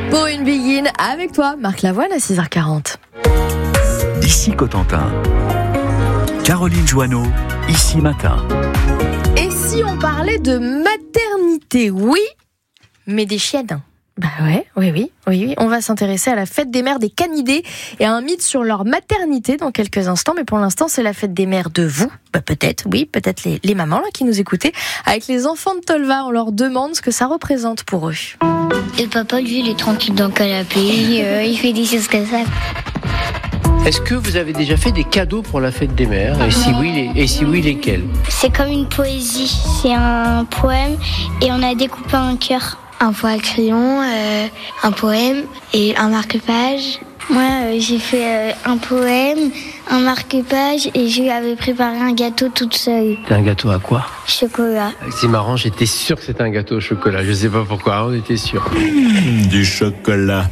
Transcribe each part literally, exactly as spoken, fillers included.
Pour une begin avec toi, Marc Lavoine à six heures quarante. Ici Cotentin. Caroline Joanneau, ici matin. Et si on parlait de maternité, oui, mais des chiennes. Bah ouais, oui, oui, oui, oui. On va s'intéresser à la fête des mères des canidés et à un mythe sur leur maternité dans quelques instants. Mais pour l'instant, c'est la fête des mères de vous. Bah peut-être, oui, peut-être les, les mamans là qui nous écoutaient. Avec les enfants de Tolva, on leur demande ce que ça représente pour eux. Et papa, lui, il est tranquille dans le canapé, euh, il fait des choses comme ça. Est-ce que vous avez déjà fait des cadeaux pour la fête des mères ? Et si oui, les, et si oui, lesquels ? C'est comme une poésie, c'est un poème et on a découpé un cœur. Un fond à crayon, euh, un poème et un marque-page. Moi, euh, j'ai fait euh, un poème, un marque-page et je lui avais préparé un gâteau toute seule. C'est un gâteau à quoi ? Chocolat. C'est marrant, j'étais sûr que c'était un gâteau au chocolat. Je sais pas pourquoi, on était sûr. Mmh, du chocolat.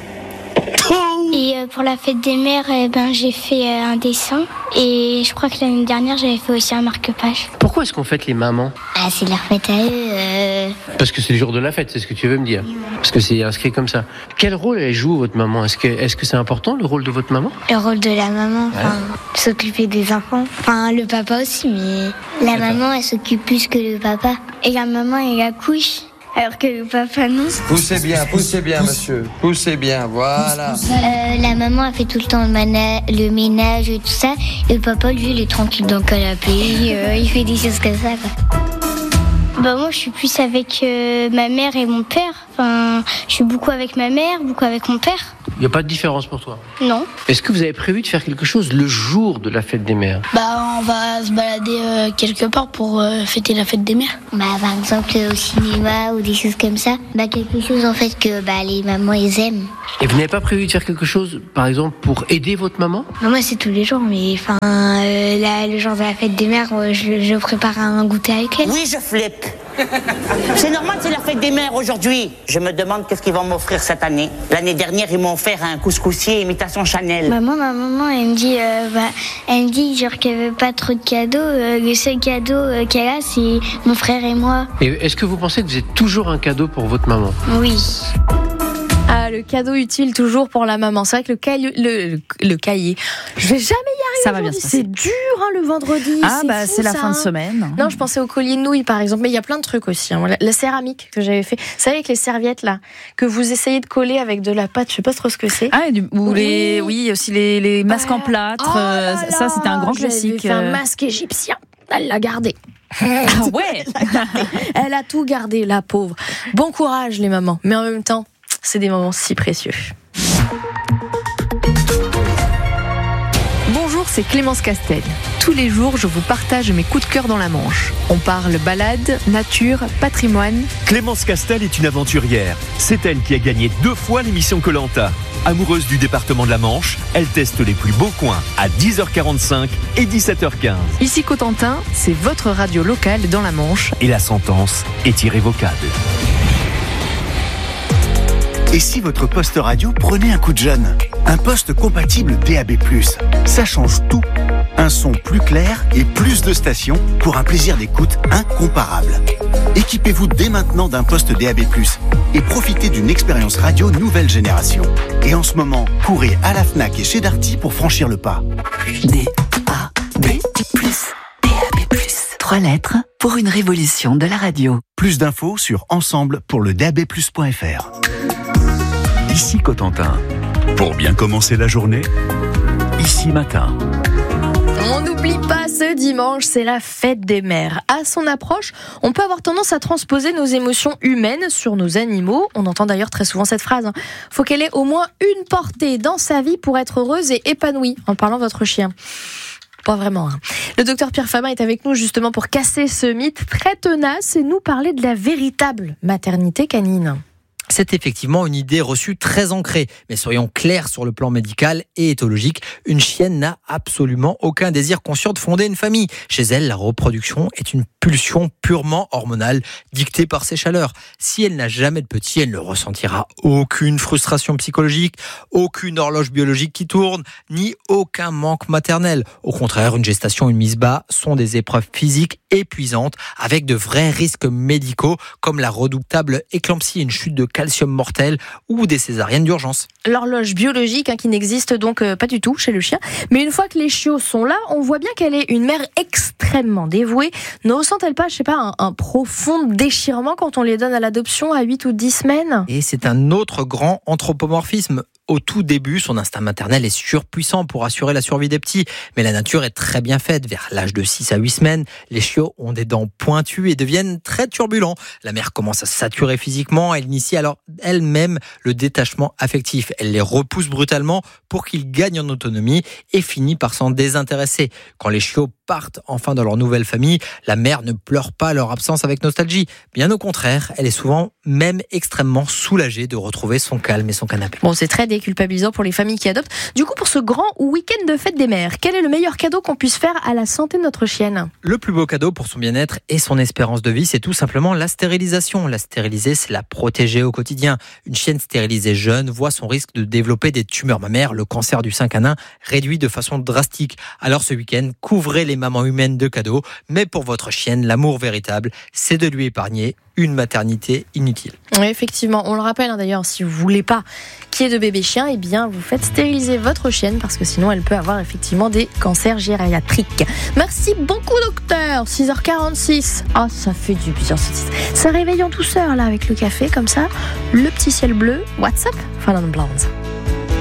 Et euh, pour la fête des mères, euh, ben, j'ai fait euh, un dessin. Et je crois que l'année dernière, j'avais fait aussi un marque-page. Pourquoi est-ce qu'on fête les mamans ? Ah, c'est leur fête à eux. Euh... Parce que c'est le jour de la fête, c'est ce que tu veux me dire. Parce que c'est inscrit comme ça. Quel rôle elle joue, votre maman ? Est-ce que, est-ce que c'est important, le rôle de votre maman ? Le rôle de la maman, enfin, ouais. S'occuper des enfants. Enfin, le papa aussi, mais la maman, elle s'occupe plus que le papa. Et la maman, elle accouche. Alors que le papa, non. Poussez bien, poussez bien, monsieur. Poussez bien, voilà. Euh, la maman a fait tout le temps le, mana- le ménage et tout ça. Et le papa, lui, il est tranquille dans le canapé. Euh, il fait des choses comme ça, quoi. Bah moi, je suis plus avec euh, ma mère et mon père. Enfin, je suis beaucoup avec ma mère, beaucoup avec mon père. Il n'y a pas de différence pour toi ? Non. Est-ce que vous avez prévu de faire quelque chose le jour de la fête des mères ? Bah, on va se balader euh, quelque part pour euh, fêter la fête des mères. Bah, par exemple, au cinéma ou des choses comme ça. Bah, quelque chose, en fait, que bah, les mamans, ils aiment. Et vous n'avez pas prévu de faire quelque chose, par exemple, pour aider votre maman ? Bah, moi, c'est tous les jours, mais enfin, euh, là, le jour de la fête des mères, euh, je, je prépare un goûter avec elle. Oui, je flippe. C'est normal, c'est la fête des mères aujourd'hui. Je me demande qu'est-ce qu'ils vont m'offrir cette année. L'année dernière, ils m'ont offert un couscoussier imitation Chanel. Maman, ma maman, elle me dit, euh, bah, elle me dit genre qu'elle veut pas trop de cadeaux. Euh, le seul cadeau euh, qu'elle a, c'est mon frère et moi. Et est-ce que vous pensez que vous êtes toujours un cadeau pour votre maman ? Oui. Ah, le cadeau utile toujours pour la maman. C'est vrai que le cahier, le, le cahier. Je vais jamais y arriver. Ça va bien se passer. C'est dur, hein, le vendredi. Ah, c'est bah, fou, c'est la ça, fin hein. de semaine. Non, je pensais au collier de nouilles, par exemple. Mais il y a plein de trucs aussi. Hein. La, la céramique que j'avais fait. Vous savez, avec les serviettes, là, que vous essayez de coller avec de la pâte. Je sais pas trop ce que c'est. Ah, et du, ou oui. les, oui, aussi les, les masques ouais. en plâtre. Oh là euh, ça, c'était un grand classique. J'avais fait un masque égyptien. Elle l'a gardé. Ah ouais. Elle a tout gardé, la pauvre. Bon courage, les mamans. Mais en même temps, c'est des moments si précieux. Bonjour, c'est Clémence Castel. Tous les jours, je vous partage mes coups de cœur dans la Manche. On parle balade, nature, patrimoine. Clémence Castel est une aventurière. C'est elle qui a gagné deux fois l'émission Koh-Lanta. Amoureuse du département de la Manche, elle teste les plus beaux coins à dix heures quarante-cinq et dix-sept heures quinze. Ici Cotentin, c'est votre radio locale dans la Manche. Et la sentence est irrévocable. Et si votre poste radio prenait un coup de jeune ? Un poste compatible D A B plus. Ça change tout. Un son plus clair et plus de stations pour un plaisir d'écoute incomparable. Équipez-vous dès maintenant d'un poste D A B plus et profitez d'une expérience radio nouvelle génération. Et en ce moment, courez à la Fnac et chez Darty pour franchir le pas. D A B plus. D A B plus. Trois lettres pour une révolution de la radio. Plus d'infos sur ensemble pour le D A B plus point F R. Ici Cotentin. Pour bien commencer la journée, ici matin. On n'oublie pas, ce dimanche, c'est la fête des mères. À son approche, on peut avoir tendance à transposer nos émotions humaines sur nos animaux. On entend d'ailleurs très souvent cette phrase. Hein. Faut qu'elle ait au moins une portée dans sa vie pour être heureuse et épanouie, en parlant de votre chien. Pas vraiment. Hein. Le docteur Pierre Fama est avec nous justement pour casser ce mythe très tenace et nous parler de la véritable maternité canine. C'est effectivement une idée reçue très ancrée. Mais soyons clairs sur le plan médical et éthologique, une chienne n'a absolument aucun désir conscient de fonder une famille. Chez elle, la reproduction est une pulsion purement hormonale, dictée par ses chaleurs. Si elle n'a jamais de petit, elle ne ressentira aucune frustration psychologique, aucune horloge biologique qui tourne, ni aucun manque maternel. Au contraire, une gestation et une mise bas sont des épreuves physiques épuisantes, avec de vrais risques médicaux, comme la redoutable éclampsie et une chute de calcium mortel ou des césariennes d'urgence. L'horloge biologique hein, qui n'existe donc euh, pas du tout chez le chien. Mais une fois que les chiots sont là, on voit bien qu'elle est une mère extrêmement dévouée. Ne ressent-elle pas, je sais pas, un, un profond déchirement quand on les donne à l'adoption à huit ou dix semaines ? Et c'est un autre grand anthropomorphisme. Au tout début, son instinct maternel est surpuissant pour assurer la survie des petits. Mais la nature est très bien faite. Vers l'âge de six à huit semaines, les chiots ont des dents pointues et deviennent très turbulents. La mère commence à saturer physiquement. Elle initie alors elle-même le détachement affectif. Elle les repousse brutalement pour qu'ils gagnent en autonomie et finit par s'en désintéresser. Quand les chiots partent enfin dans leur nouvelle famille, la mère ne pleure pas leur absence avec nostalgie. Bien au contraire, elle est souvent même extrêmement soulagée de retrouver son calme et son canapé. Bon, c'est très déculpabilisant pour les familles qui adoptent. Du coup, pour ce grand week-end de fête des mères, quel est le meilleur cadeau qu'on puisse faire à la santé de notre chienne ? Le plus beau cadeau pour son bien-être et son espérance de vie, c'est tout simplement la stérilisation. La stériliser, c'est la protéger au quotidien. Une chienne stérilisée jeune voit son risque de développer des tumeurs mammaires, le cancer du sein canin, réduit de façon drastique. Alors ce week-end, couvrez les mamans humaines de cadeaux. Mais pour votre chienne, l'amour véritable, c'est de lui épargner une maternité inutile. Oui, effectivement, on le rappelle hein, d'ailleurs, si vous voulez pas qu'il y ait de bébé chien, eh bien vous faites stériliser votre chienne parce que sinon elle peut avoir effectivement des cancers gériatriques. Merci beaucoup docteur. six heures quarante-six. Ah, oh, ça fait du bien. Ça réveille en douceur là avec le café comme ça. Le petit ciel bleu. WhatsApp Fun and Blondes.